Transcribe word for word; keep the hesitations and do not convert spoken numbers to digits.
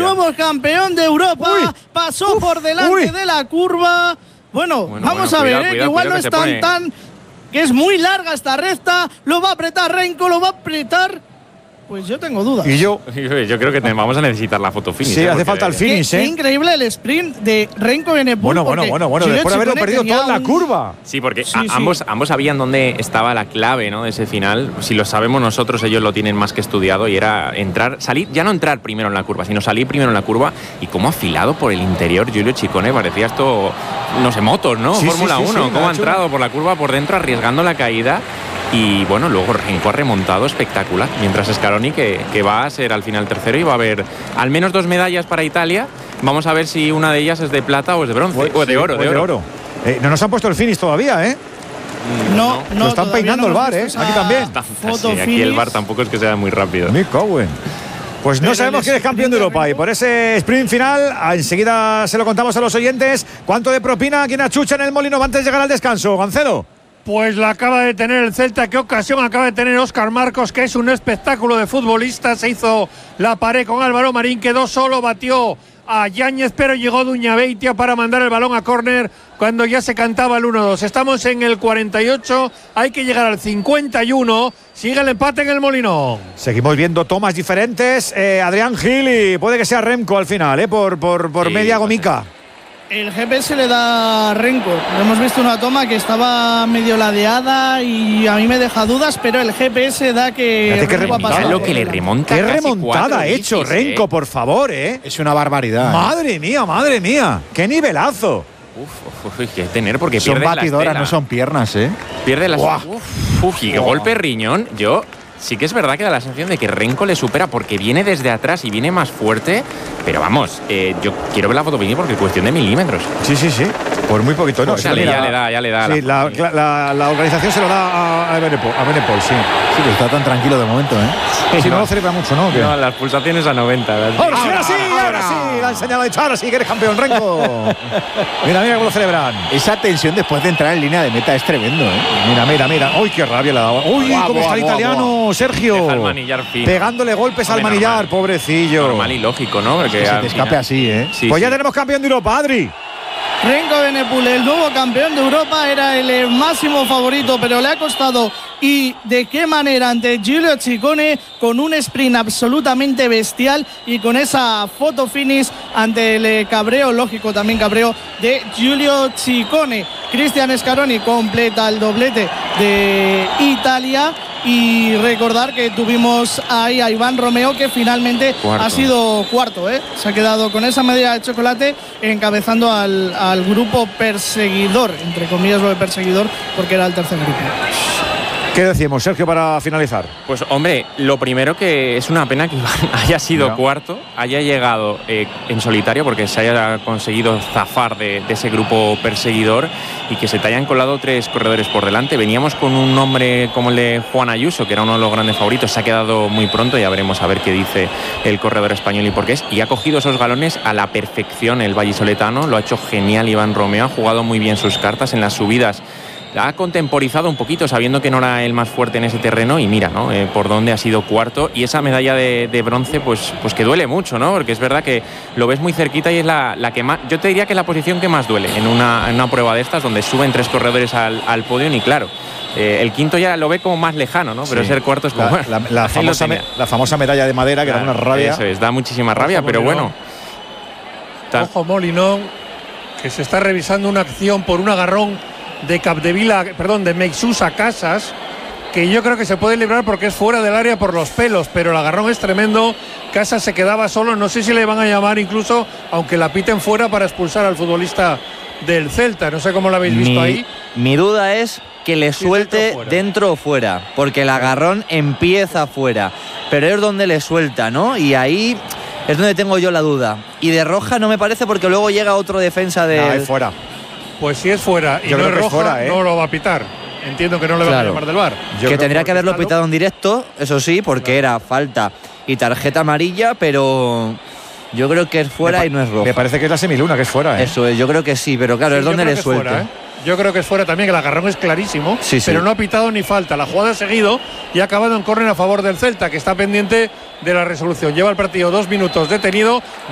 nuevo campeón de Europa. Uy. Pasó Uf. por delante Uy. de la curva. Bueno, Bueno, vamos bueno, a ver, cuidado, eh, que cuidado, igual cuidado no que es se tan pone- tan... que es muy larga esta recta. Lo va a apretar Renko, lo va a apretar... Pues yo tengo dudas. Y yo. Yo creo que te- vamos a necesitar la foto finish. Sí, ¿eh? hace Porque- falta el Qué, finish, qué ¿eh? increíble el sprint de Renko Evenepoel. Bueno, bueno, porque bueno, bueno. Giulio Después de haberlo Ciccone perdido tenía todo en la un- curva. Sí, porque Sí, a- sí. ambos, ambos sabían dónde estaba la clave, ¿no? De ese final. Si lo sabemos nosotros, ellos lo tienen más que estudiado y era entrar, salir, ya no entrar primero en la curva, sino salir primero en la curva y cómo afilado por el interior Giulio Ciccone, parecía esto, no sé, motos, ¿no? Sí, Fórmula sí, sí, uno, sí, cómo ha Nacho. entrado por la curva por dentro arriesgando la caída. Y bueno, luego Renko ha remontado espectacular. Mientras Scaroni, que, que va a ser al final tercero y va a haber al menos dos medallas para Italia. Vamos a ver si una de ellas es de plata o es de bronce. o de Sí, oro, o de oro. Eh, no nos han puesto el finish todavía, ¿eh? No, no. Lo están todavía peinando no el hemos bar, ¿eh? visto Aquí esa también. Está- foto sí, aquí el finish. bar tampoco es que sea muy rápido. Me cago en. Pues no Pero sabemos el quién es campeón de sprint de Europa y Renko- por ese sprint final enseguida se lo contamos a los oyentes. ¿Cuánto de propina quien achucha en el Molino antes de llegar al descanso? Goncedo. Pues la acaba de tener el Celta. Qué ocasión acaba de tener Óscar Marcos, que es un espectáculo de futbolista. Se hizo la pared con Álvaro Marín, quedó solo, batió a Yáñez, pero llegó Duñabeitia para mandar el balón a córner cuando ya se cantaba el uno dos. Estamos en el cuarenta y ocho, hay que llegar al cincuenta y uno. Sigue el empate en el Molinón. Seguimos viendo tomas diferentes. Eh, Adrián Gili, puede que sea Remco al final, ¿eh? Por, por, por Sí, media puede gomica. El G P S le da a Renko. Hemos visto una toma que estaba medio ladeada y a mí me deja dudas, pero el G P S da que Fíjate qué Renko ha remontada. pasado Lo por que le delante. remonta. Qué casi remontada cuatro ha hecho bicis, Renko, ¿eh? por favor, ¿eh? Es una barbaridad. ¿eh? Madre mía, madre mía. Qué nivelazo. Uf, uf, uf, que tener porque Son pierde la batidoras, estela. no son piernas, ¿eh? Pierde las. Buah. Uf, uf, y qué golpe riñón. Yo sí que es verdad que da la sensación de que Renko le supera porque viene desde atrás y viene más fuerte. Pero vamos, eh, yo quiero ver la foto porque es cuestión de milímetros. Sí, sí, sí. Por muy poquito, ¿no? O sea, Es que ya mira, le da, ya le da. Sí, la- la, la, la organización se lo da a, a Benepol, a Benepol, sí. Sí, pero está tan tranquilo de momento, ¿eh? Si no lo celebra mucho, ¿no? ¿O qué? No, las pulsaciones a noventa. las- Ahora sí, ahora sí, ahora sí. La ha enseñado, ha dicho, ahora sí que eres campeón, Renko. Mira, mira cómo lo celebran. Esa tensión después de entrar en línea de meta es tremendo, ¿eh? Mira, mira, mira. Uy, qué rabia le ha dado. Uy, Buah, cómo está buah, el buah, italiano, Sergio. Deja el manillar fino. Pegándole golpes al Hombre, manillar, normal. pobrecillo. Normal y lógico, ¿no? Porque Que se al te escape final- así, ¿eh? Sí, Pues ya sí. tenemos campeón de Europa, Adri. Renko Evenepoel, el nuevo campeón de Europa, era el eh, máximo favorito, pero le ha costado. ¿Y de qué manera? Ante Giulio Ciccone, con un sprint absolutamente bestial y con esa foto finish ante el eh, cabreo, lógico también cabreo, de Giulio Ciccone. Cristian Scaroni completa el doblete de Italia. Y recordar que tuvimos ahí a Iván Romeo, que finalmente Cuarto. ha sido cuarto, ¿eh? Se ha quedado con esa medalla de chocolate encabezando al, al grupo perseguidor, entre comillas lo de perseguidor, porque era el tercer grupo. ¿Qué decimos, Sergio, para finalizar? Pues hombre, lo primero que es una pena que Iván haya sido Ya. cuarto, haya llegado eh, en solitario porque se haya conseguido zafar de, de ese grupo perseguidor y que se te hayan colado tres corredores por delante. Veníamos con un nombre como el de Juan Ayuso, que era uno de los grandes favoritos, se ha quedado muy pronto, ya veremos a ver qué dice el corredor español y por qué es. Y ha cogido esos galones a la perfección el vallisoletano, lo ha hecho genial Iván Romeo, ha jugado muy bien sus cartas en las subidas. La ha contemporizado un poquito sabiendo que no era el más fuerte en ese terreno y mira, ¿no? Eh, por dónde ha sido cuarto y esa medalla de, de bronce pues, pues que duele mucho, ¿no? Porque es verdad que lo ves muy cerquita y es la, la que más, yo te diría que es la posición que más duele en una, en una prueba de estas donde suben tres corredores al, al podio y claro, eh, el quinto ya lo ve como más lejano, ¿no? Pero Sí. ser cuarto es como, La, bueno, la- la ahí lo famosa, me- tenía. la famosa medalla de madera, que Claro, da una rabia. Eso es, da muchísima rabia, Ojo, pero Molinón. bueno. Ta- Ojo Molinón, que se está revisando una acción por un agarrón de Capdevila, perdón, de Meixusa Casas, que yo creo que se puede librar porque es fuera del área por los pelos, pero el agarrón es tremendo. Casas se quedaba solo, no sé si le van a llamar incluso, aunque la piten fuera, para expulsar al futbolista del Celta. No sé cómo lo habéis visto mi, ahí. mi duda es que le Sí, suelte dentro o fuera. dentro o fuera, porque el agarrón empieza fuera, pero es donde le suelta, ¿no? Y ahí es donde tengo yo la duda. Y de roja no me parece porque luego llega otro defensa de... No, es fuera. Pues si es fuera y Yo no creo es que es roja, fuera, ¿eh? no lo va a que Entiendo que no le van a Claro. llamar del V A R. Yo que creo tendría que haberlo está pitado en directo, eso sí, porque era falta y tarjeta amarilla, pero yo creo que es fuera Me pa- y no es roja. Me parece que es la semiluna, que es fuera, ¿eh? Eso es, yo creo que sí, pero claro, Sí, es yo donde creo le que es suelte. fuera, ¿eh? Yo creo que es fuera también, el agarrón es clarísimo, Sí, sí. pero no ha pitado ni falta. La jugada ha seguido y ha acabado en córner a favor del Celta, que está pendiente de la resolución. Lleva el partido dos minutos detenido.